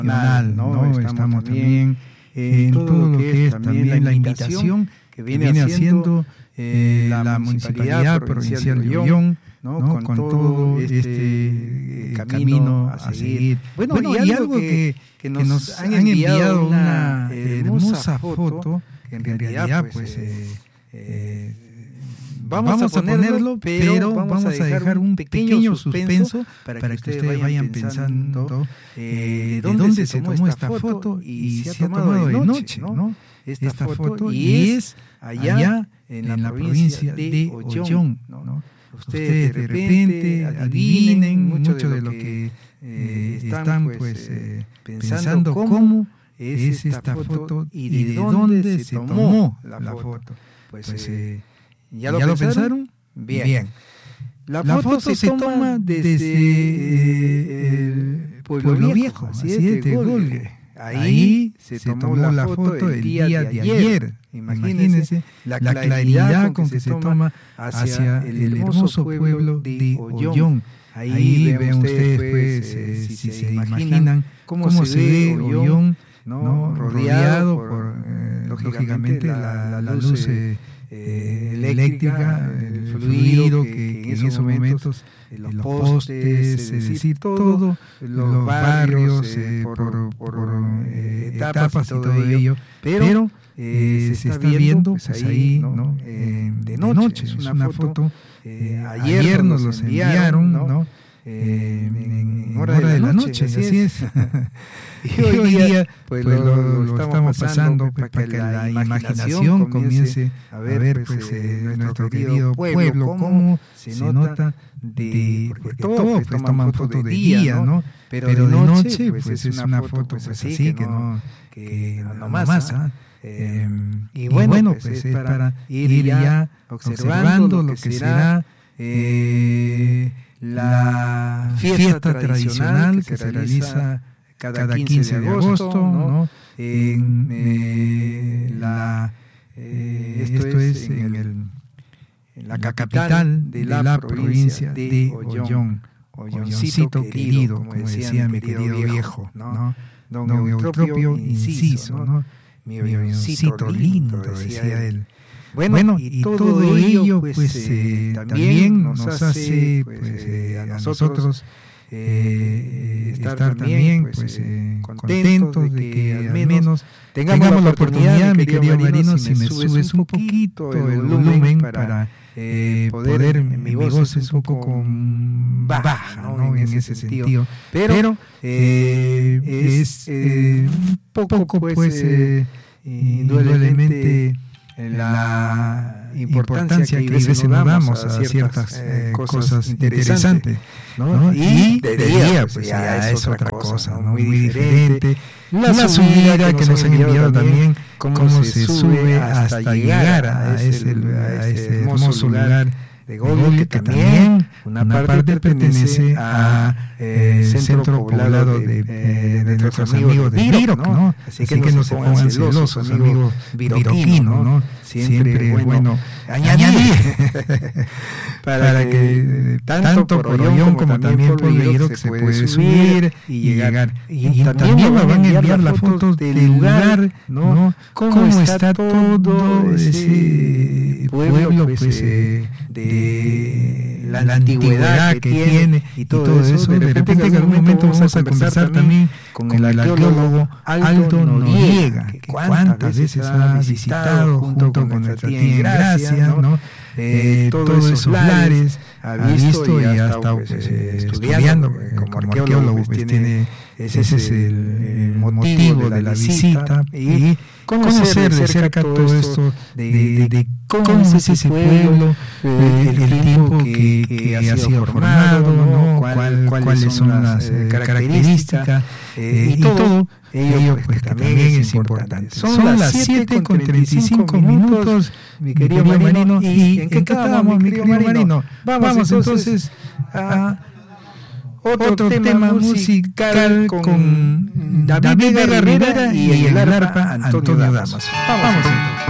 ¿no? Estamos también en todo lo que es también la invitación que viene haciendo la Municipalidad Provincial de Ollón, ¿no? Con todo este camino a seguir. Bueno, y algo que nos han enviado una hermosa foto, que en realidad pues vamos a ponerlo, pero vamos a dejar un pequeño suspenso para que ustedes vayan pensando de dónde se tomó esta foto y se ha tomado de noche, ¿no? Esta foto, y es allá en la provincia de Ollón, ¿no? Ustedes de repente adivinen mucho de lo que están pues pensando cómo es esta foto y de dónde se tomó la foto. Pues ¿ya lo pensaron? Bien. La foto se toma desde el Pueblo Viejo, así es, de Golgue. Ahí se tomó la foto el día de ayer. Imagínense la claridad con que se toma hacia el hermoso pueblo de Ollón. Ahí ven ustedes, pues, si se imaginan cómo se ve Ollón, ¿no? Rodeado por, lógicamente, la luz eléctrica, el fluido que en esos momentos, los postes, es decir, todos los barrios por etapas y todo ello, pero se está viendo pues ahí, ¿no? De noche. Es una foto, ayer nos los enviaron, ¿no? En hora de la noche, así es. Y hoy día pues lo estamos pasando para que la imaginación comience a ver pues nuestro querido pueblo, cómo se nota porque todos pues toman fotos de día, ¿no? Pero de noche pues es una foto pues así que no más, y bueno, pues es para ir ya observando lo que será la fiesta tradicional que se realiza cada 15 de agosto, ¿no? Esto es en la capital de la provincia de Ollón, Olloncito querido, como decía mi querido viejo, ¿no? Don Eutropio Inciso, ¿no? Mi Olloncito lindo, decía él. Bueno, y todo ello pues también nos hace pues, a nosotros estar también pues contentos de que al menos tengamos la oportunidad, mi querido Marino, si me subes un poquito el volumen para poder, mi voz es un poco baja, ¿no? En ese sentido, pero es un poco pues indudablemente la importancia que a veces nos damos a ciertas cosas interesantes, ¿no? Y de día pues ya es otra cosa, ¿no? Muy diferente. La subida que nos han enviado también, cómo se sube hasta llegar a ese hermoso lugar de Golgue, que también una parte pertenece a centro poblado de nuestros amigos de Viroc, ¿no? Así que no se pongan celosos, amigos viroquinos, ¿no? Siempre es bueno añadir para que tanto por Ollón como también por Viroc se puede subir y llegar. Y también nos van a enviar las fotos del lugar, ¿no? Cómo está todo ese pueblo, pues, de la antigüedad que tiene y todo eso. De repente en algún momento vamos a conversar también con el arqueólogo Aldo Noriega, que cuántas veces ha visitado junto con nuestra tía Engracia, ¿no? Todos esos lares ha visto y ha estado pues, estudiando como arqueólogo, pues tiene ese es el motivo de la visita, y conocer de cerca todo esto de cómo es ese pueblo, el tiempo que ha sido formado, ¿no? Cuáles son las características, y todo ello pues también es importante. Son las 7:35, mi querido Marino. ¿Y en qué quedamos, mi querido Marino? Vamos entonces a otro tema musical con David Vega Rivera y el arpa Antonio Damas. Vamos entonces.